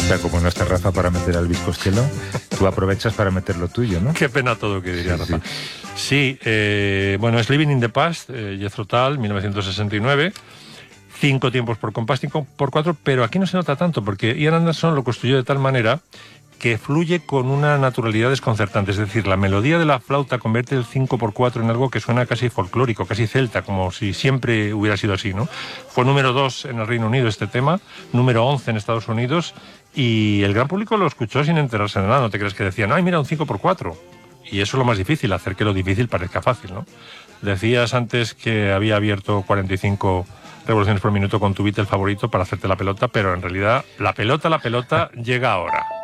O sea, como no está Rafa para meter al bizcochelo, tú aprovechas para meter lo tuyo, ¿no? Qué pena todo, que diría Rafa. Sí, bueno, es Living in the Past, Jethro Tull, 1969. 5 tiempos por compás, 5 por 4, pero aquí no se nota tanto, porque Ian Anderson lo construyó de tal manera que fluye con una naturalidad desconcertante. Es decir, la melodía de la flauta convierte el 5x4 en algo que suena casi folclórico, casi celta, como si siempre hubiera sido así, ¿no? Fue número 2 en el Reino Unido este tema, número 11 en Estados Unidos, y el gran público lo escuchó sin enterarse de nada. No te crees que decían, ¡ay, mira, un 5x4! Y eso es lo más difícil, hacer que lo difícil parezca fácil, ¿no? Decías antes que había abierto 45 revoluciones por minuto con tu Beatle favorito para hacerte la pelota, pero en realidad la pelota llega ahora.